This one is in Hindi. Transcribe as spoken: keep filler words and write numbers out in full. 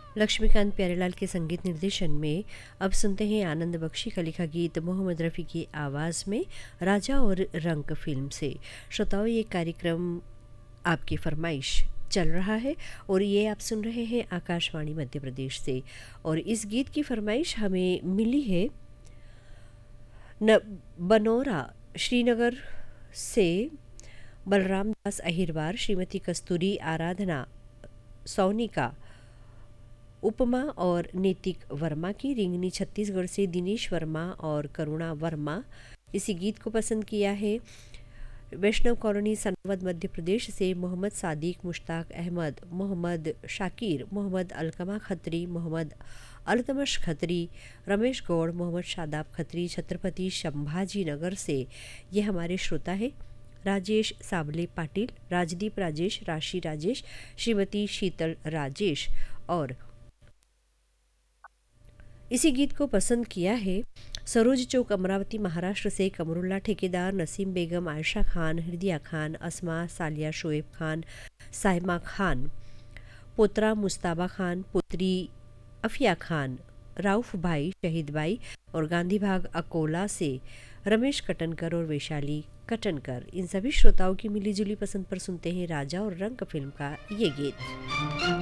लक्ष्मीकांत प्यारेलाल के संगीत निर्देशन में अब सुनते हैं आनंद बख्शी का लिखा गीत मोहम्मद रफ़ी की आवाज़ में राजा और रंक फिल्म से। श्रोताओं, ये कार्यक्रम आपकी फरमाइश चल रहा है और ये आप सुन रहे हैं आकाशवाणी मध्य प्रदेश से। और इस गीत की फरमाइश हमें मिली है न बनोरा श्रीनगर से बलराम दास अहिरवार, श्रीमती कस्तूरी आराधना सोनिका उपमा और नैतिक वर्मा की। रिंगनी छत्तीसगढ़ से दिनेश वर्मा और करुणा वर्मा इसी गीत को पसंद किया है। वैष्णव कॉलोनी सनावद मध्य प्रदेश से मोहम्मद सादिक, मुश्ताक अहमद, मोहम्मद शाकिर, मोहम्मद अलकमा खत्री, मोहम्मद अलतमश खत्री, रमेश गौड़, मोहम्मद शादाब खत्री छत्रपति संभाजी नगर से ये हमारे श्रोता है। राजेश साबले पाटिल, राजदीप राजेश, राशि राजेश, श्रीमती शीतल राजेश और इसी गीत को पसंद किया है सरोज चौक अमरावती महाराष्ट्र से कमरुल्ला ठेकेदार, नसीम बेगम, आयशा खान, हृदया खान, अस्मा, सालिया, शोएब खान, साइमा खान, पोतरा मुस्ताबा खान, पुत्री अफिया खान, राउफ भाई, शहीद भाई और गांधी भाग अकोला से रमेश कटनकर और वैशाली कटनकर। इन सभी श्रोताओं की मिलीजुली पसंद पर सुनते हैं राजा और रंक फिल्म का ये गीत।